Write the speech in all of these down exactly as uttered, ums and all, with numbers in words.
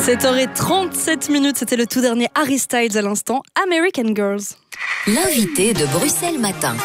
sept heures trente-sept minutes, c'était le tout dernier Harry Styles à l'instant, American Girls. L'invité de Bruxelles Matin.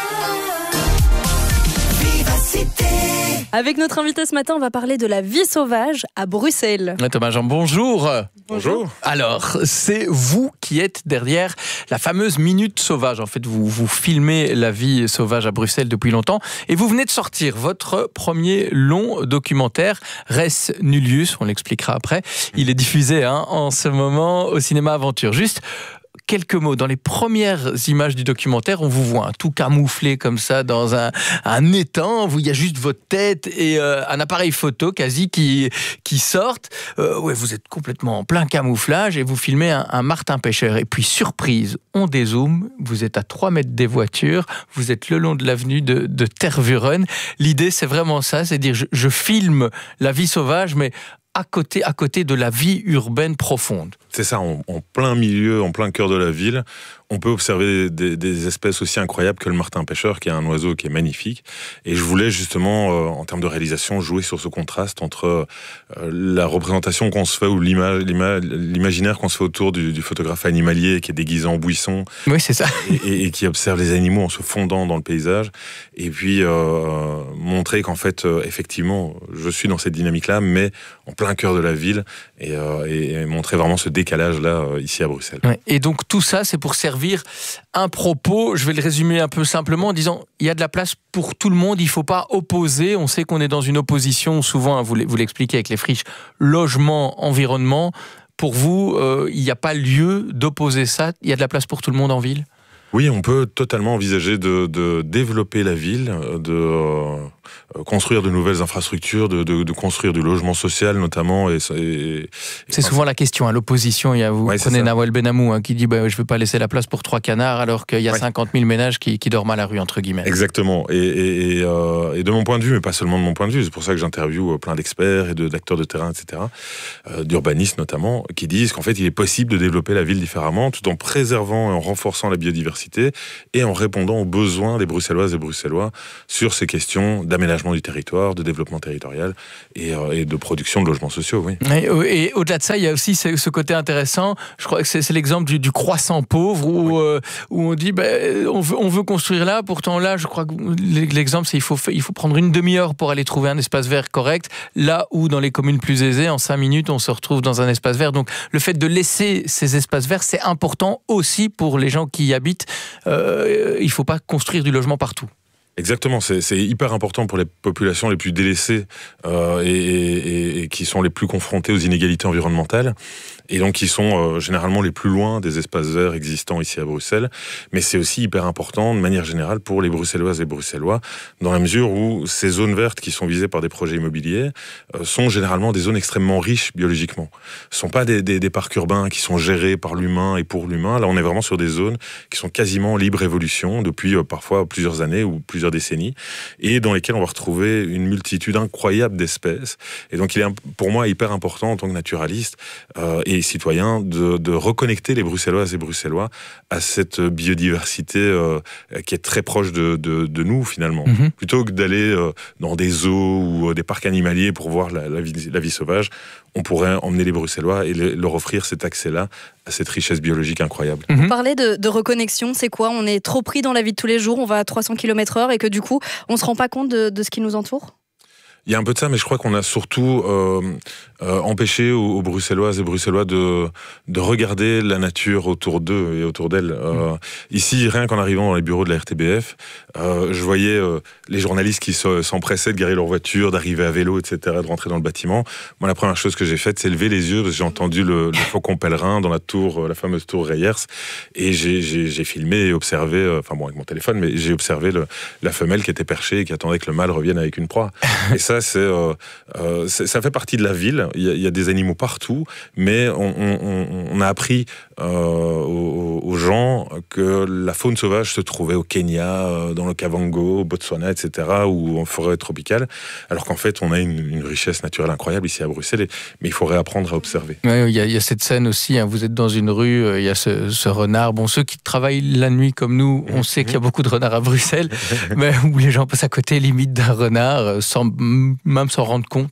Avec notre invité ce matin, on va parler de la vie sauvage à Bruxelles. Thomas Jean, bonjour. Bonjour. Alors, c'est vous qui êtes derrière la fameuse Minute Sauvage. En fait, vous, vous filmez la vie sauvage à Bruxelles depuis longtemps et vous venez de sortir votre premier long documentaire, Res Nullius, on l'expliquera après. Il est diffusé hein, en ce moment au cinéma Aventure. Juste quelques mots. Dans les premières images du documentaire, on vous voit hein, tout camouflé comme ça dans un, un étang. Il y a juste votre tête et euh, un appareil photo quasi qui, qui sortent. Euh, ouais, vous êtes complètement en plein camouflage et vous filmez un, un martin pêcheur. Et puis, surprise, on dézoome. Vous êtes à trois mètres des voitures. Vous êtes le long de l'avenue de, de Tervuren. L'idée, c'est vraiment ça. C'est dire, je, je filme la vie sauvage, mais à côté, à côté de la vie urbaine profonde. C'est ça, en, en plein milieu, en plein cœur de la ville, on peut observer des, des espèces aussi incroyables que le martin pêcheur, qui est un oiseau qui est magnifique. Et je voulais justement, euh, en termes de réalisation, jouer sur ce contraste entre euh, la représentation qu'on se fait, ou l'ima, l'ima, l'imaginaire qu'on se fait autour du, du photographe animalier qui est déguisé en buisson. Oui, c'est ça. Et, et, et qui observe les animaux en se fondant dans le paysage. Et puis, euh, montrer qu'en fait, euh, effectivement, je suis dans cette dynamique-là, mais en plein cœur de la ville, et, euh, et, et montrer vraiment ce décalage-là euh, ici à Bruxelles. Ouais. Et donc tout ça, c'est pour servir un propos, je vais le résumer un peu simplement en disant, il y a de la place pour tout le monde, il ne faut pas opposer, on sait qu'on est dans une opposition, souvent, hein, vous l'expliquez avec les friches, logement, environnement. Pour vous, euh, il n'y a pas lieu d'opposer ça, il y a de la place pour tout le monde en ville ? Oui, on peut totalement envisager de, de développer la ville, de euh, construire de nouvelles infrastructures, de, de, de construire du logement social notamment. Et, et, c'est et souvent la question, hein, l'opposition. Il y a, vous ouais, prenez Nawel Benamou hein, qui dit bah, « je ne veux pas laisser la place pour trois canards » alors qu'il y a ouais. cinquante mille ménages qui, qui dorment à la rue, entre guillemets. Exactement. Et, et, et, euh, et de mon point de vue, mais pas seulement de mon point de vue, c'est pour ça que j'interviewe plein d'experts et de, d'acteurs de terrain, et cetera, euh, d'urbanistes notamment, qui disent qu'en fait, il est possible de développer la ville différemment tout en préservant et en renforçant la biodiversité et en répondant aux besoins des Bruxelloises et Bruxellois sur ces questions d'aménagement du territoire, de développement territorial et, euh, et de production de logements sociaux. Oui. Et, et au-delà de ça, il y a aussi ce, ce côté intéressant, je crois que c'est, c'est l'exemple du, du croissant pauvre où, oui. euh, où on dit ben, on, veut, on veut construire là, pourtant là, je crois que l'exemple c'est qu'il faut, il faut prendre une demi-heure pour aller trouver un espace vert correct, là où dans les communes plus aisées, en cinq minutes, on se retrouve dans un espace vert. Donc le fait de laisser ces espaces verts, c'est important aussi pour les gens qui y habitent. Euh, il ne faut pas construire du logement partout. Exactement, c'est, c'est hyper important pour les populations les plus délaissées euh, et, et, et qui sont les plus confrontées aux inégalités environnementales et donc qui sont euh, généralement les plus loin des espaces verts existants ici à Bruxelles. Mais c'est aussi hyper important de manière générale pour les Bruxelloises et Bruxellois dans la mesure où ces zones vertes qui sont visées par des projets immobiliers euh, sont généralement des zones extrêmement riches biologiquement. Ce ne sont pas des, des, des parcs urbains qui sont gérés par l'humain et pour l'humain. Là, on est vraiment sur des zones qui sont quasiment en libre évolution depuis euh, parfois plusieurs années ou plusieurs décennies, et dans lesquelles on va retrouver une multitude incroyable d'espèces. Et donc, il est pour moi hyper important en tant que naturaliste euh, et citoyen de, de reconnecter les Bruxelloises et Bruxellois à cette biodiversité euh, qui est très proche de, de, de nous, finalement. Mm-hmm. Plutôt que d'aller euh, dans des zoos ou des parcs animaliers pour voir la, la, vie, la vie sauvage, on pourrait emmener les Bruxellois et les, leur offrir cet accès-là à cette richesse biologique incroyable. Vous parlez de, de reconnexion, c'est quoi ? On est trop pris dans la vie de tous les jours, on va à trois cents kilomètres heure et que du coup, on ne se rend pas compte de, de ce qui nous entoure ? Il y a un peu de ça, mais je crois qu'on a surtout euh, euh, empêché aux, aux Bruxelloises et Bruxellois de, de regarder la nature autour d'eux et autour d'elles. Euh, mmh. Ici, rien qu'en arrivant dans les bureaux de la R T B F, euh, je voyais euh, les journalistes qui se, s'empressaient de garer leur voiture, d'arriver à vélo, et cetera, de rentrer dans le bâtiment. Moi, la première chose que j'ai faite, c'est lever les yeux, parce que j'ai entendu le, le faucon pèlerin dans la tour, la fameuse tour Reyers, et j'ai, j'ai, j'ai filmé et observé, euh, enfin bon, avec mon téléphone, mais j'ai observé le, la femelle qui était perchée et qui attendait que le mâle revienne avec une proie. Et ça, c'est, euh, euh, c'est, ça fait partie de la ville. Il y a, il y a des animaux partout, mais on, on, on a appris euh, aux, aux gens que la faune sauvage se trouvait au Kenya, euh, dans le Kavango, au Botswana, et cetera, ou en forêt tropicale, alors qu'en fait, on a une, une richesse naturelle incroyable ici à Bruxelles, et, mais il faudrait apprendre à observer. Ouais, il y a, il y a cette scène aussi, hein, vous êtes dans une rue, euh, il y a ce, ce renard. Bon, ceux qui travaillent la nuit comme nous, on sait qu'il y a beaucoup de renards à Bruxelles, mais où les gens passent à côté limite d'un renard sans même s'en rendre compte.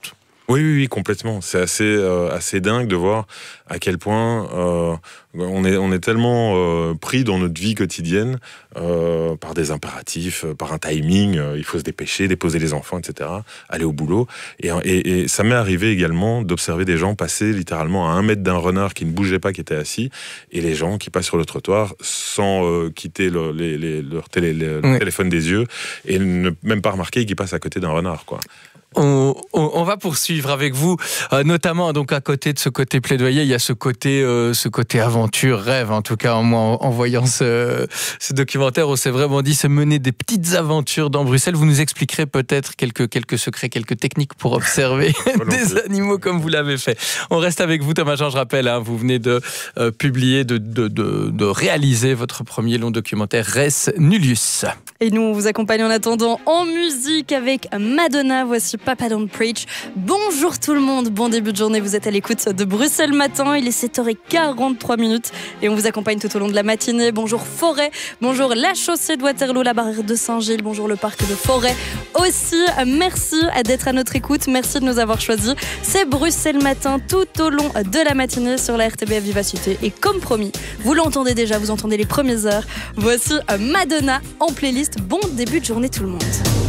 Oui, oui, oui, complètement. C'est assez, euh, assez dingue de voir à quel point euh, on est, on est tellement euh, pris dans notre vie quotidienne euh, par des impératifs, par un timing. Euh, il faut se dépêcher, déposer les enfants, et cetera. Aller au boulot. Et, et, et ça m'est arrivé également d'observer des gens passer littéralement à un mètre d'un renard qui ne bougeait pas, qui était assis, et les gens qui passent sur le trottoir sans euh, quitter le, les, les, leur télé, le oui. téléphone des yeux et ne même pas remarquer qu'ils passent à côté d'un renard, quoi. On, on, on va poursuivre avec vous, euh, notamment donc à côté de ce côté plaidoyer, il y a ce côté, euh, ce côté aventure, rêve en tout cas en, moi, en, en voyant ce, ce documentaire, on s'est vraiment dit se mener des petites aventures dans Bruxelles. Vous nous expliquerez peut-être quelques, quelques secrets, quelques techniques pour observer des animaux comme vous l'avez fait. On reste avec vous Thomas Jean, je rappelle, hein, vous venez de euh, publier, de, de, de, de réaliser votre premier long documentaire Res Nullius. Et nous on vous accompagne en attendant en musique avec Madonna, voici Papa Don't Preach. Bonjour tout le monde, bon début de journée, vous êtes à l'écoute de Bruxelles Matin, il est sept heures quarante-trois minutes et on vous accompagne tout au long de la matinée. Bonjour Forêt, bonjour la chaussée de Waterloo, la barrière de Saint-Gilles, bonjour le parc de Forêt aussi. Merci d'être à notre écoute, merci de nous avoir choisis. C'est Bruxelles Matin tout au long de la matinée sur la R T B F Vivacité et comme promis, vous l'entendez déjà, vous entendez les premières heures, voici Madonna en playlist. Bon début de journée tout le monde.